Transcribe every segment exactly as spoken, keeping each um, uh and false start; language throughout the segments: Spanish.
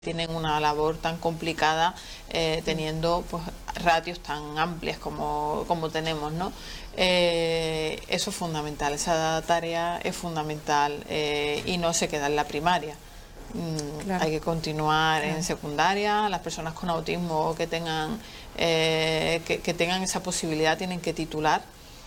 tienen una labor tan complicada eh, teniendo pues ratios tan amplias como, como tenemos, ¿no? Eh, eso es fundamental, esa tarea es fundamental eh, y no se queda en la primaria. Mm, Claro. Hay que continuar Claro. en secundaria. Las personas con autismo que tengan eh, que, que tengan esa posibilidad tienen que titular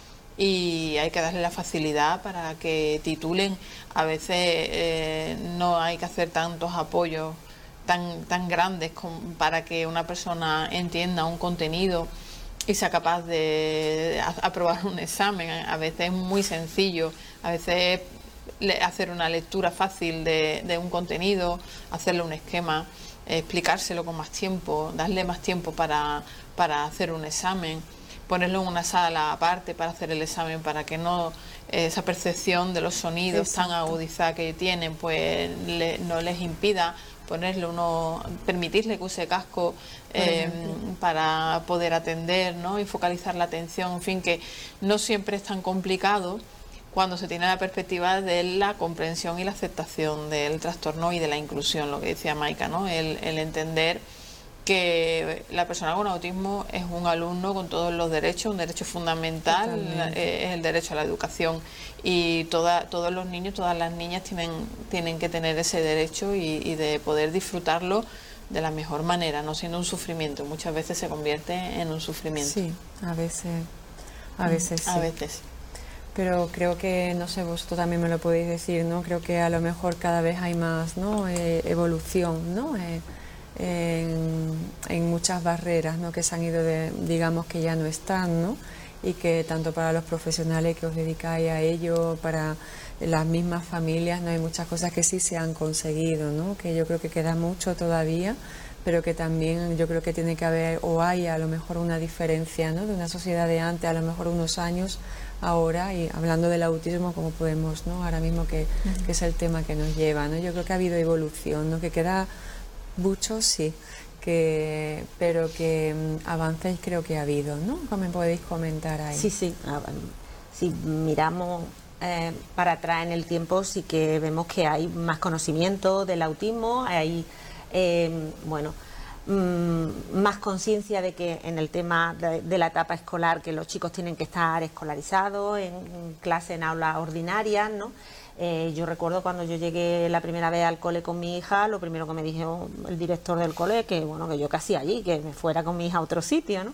y hay que darle la facilidad para que titulen. A veces eh, no hay que hacer tantos apoyos tan, tan grandes con, para que una persona entienda un contenido y sea capaz de aprobar un examen. A veces es muy sencillo, a veces hacer una lectura fácil de, de un contenido, hacerle un esquema, explicárselo con más tiempo, darle más tiempo para, para hacer un examen, ponerlo en una sala aparte para hacer el examen, para que no esa percepción de los sonidos Exacto. tan agudizada que tienen pues le, no les impida ponerle uno, permitirle que use casco eh, para poder atender, ¿no? Y focalizar la atención, en fin, que no siempre es tan complicado cuando se tiene la perspectiva de la comprensión y la aceptación del trastorno y de la inclusión, lo que decía Maika, ¿no? El, el entender que la persona con autismo es un alumno con todos los derechos, un derecho fundamental, eh, es el derecho a la educación y toda, todos los niños, todas las niñas tienen, tienen que tener ese derecho y, y de poder disfrutarlo de la mejor manera, no siendo un sufrimiento. Muchas veces se convierte en un sufrimiento. Sí, a veces, a veces sí. A veces. Pero creo que, no sé, vosotros también me lo podéis decir, ¿no? Creo que a lo mejor cada vez hay más, ¿no? Eh, evolución, ¿no? Eh, En, en muchas barreras, ¿no? Que se han ido, de, digamos que ya no están, ¿no? Y que tanto para los profesionales que os dedicáis a ello, para las mismas familias, no hay muchas cosas que sí se han conseguido, ¿no? Que yo creo que queda mucho todavía, pero que también yo creo que tiene que haber o hay a lo mejor una diferencia, ¿no? De una sociedad de antes, a lo mejor unos años ahora, y hablando del autismo como podemos, ¿no? Ahora mismo que, uh-huh. que es el tema que nos lleva, ¿no? Yo creo que ha habido evolución, ¿no? Que queda mucho, sí, que, pero que um, avances creo que ha habido, ¿no? ¿Cómo me podéis comentar ahí? Sí, sí. Si miramos eh, para atrás en el tiempo, sí que vemos que hay más conocimiento del autismo, hay, eh, bueno, mmm, más conciencia de que en el tema de, de la etapa escolar, que los chicos tienen que estar escolarizados en, en clase, en aulas ordinarias, ¿no? Eh, yo recuerdo cuando yo llegué la primera vez al cole con mi hija, lo primero que me dijo el director del cole, que bueno, que yo casi allí, que me fuera con mi hija a otro sitio, ¿no?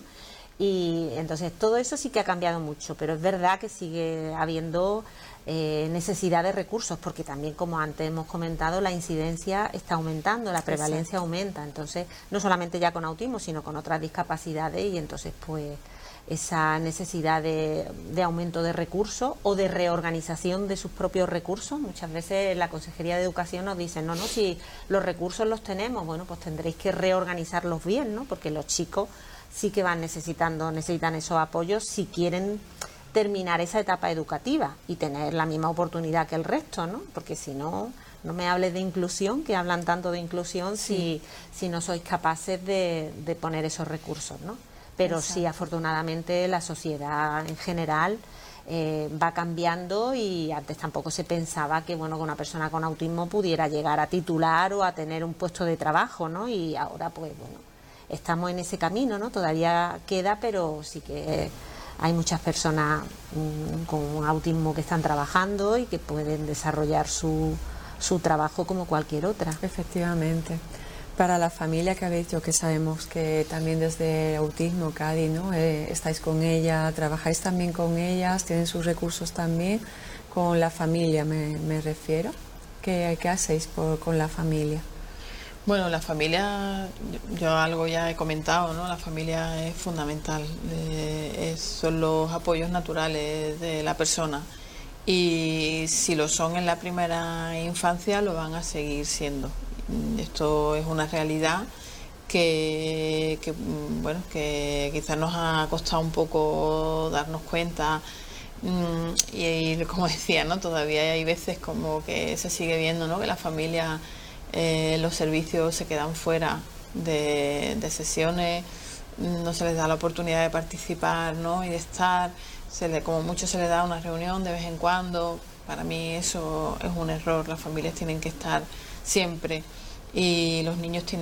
Y entonces todo eso sí que ha cambiado mucho, pero es verdad que sigue habiendo eh, necesidad de recursos, porque también, como antes hemos comentado, la incidencia está aumentando, la prevalencia Exacto. aumenta, entonces no solamente ya con autismo, sino con otras discapacidades, y entonces pues esa necesidad de, de aumento de recursos o de reorganización de sus propios recursos. Muchas veces la Consejería de Educación nos dice, no, no, si los recursos los tenemos, bueno, pues tendréis que reorganizarlos bien, ¿no? Porque los chicos sí que van necesitando, necesitan esos apoyos si quieren terminar esa etapa educativa y tener la misma oportunidad que el resto, ¿no? Porque si no, no me hables de inclusión, que hablan tanto de inclusión, sí. si, si no sois capaces de, de poner esos recursos, ¿no? Pero Exacto. sí, afortunadamente, la sociedad en general eh, va cambiando, y antes tampoco se pensaba que, bueno, que una persona con autismo pudiera llegar a titular o a tener un puesto de trabajo, ¿no? Y ahora, pues, bueno, estamos en ese camino, ¿no? Todavía queda, pero sí que hay muchas personas mmm, con autismo que están trabajando y que pueden desarrollar su, su trabajo como cualquier otra. Efectivamente. Para la familia que habéis dicho, que sabemos que también desde Autismo Cádiz, ¿no? Eh, estáis con ella, trabajáis también con ellas, tienen sus recursos también, con la familia me, me refiero. ¿Qué, qué hacéis por, con la familia? Bueno, la familia, yo, yo algo ya he comentado, ¿no? La familia es fundamental, eh, es, son los apoyos naturales de la persona, y si lo son en la primera infancia, lo van a seguir siendo. Esto es una realidad que, que bueno, que quizás nos ha costado un poco darnos cuenta, y, y como decía, ¿no? Todavía hay veces como que se sigue viendo, ¿no? Que las familias, eh, los servicios se quedan fuera de, de sesiones, no se les da la oportunidad de participar, ¿no? Y de estar, se le, como mucho se les da una reunión de vez en cuando. Para mí eso es un error, las familias tienen que estar siempre y los niños tienen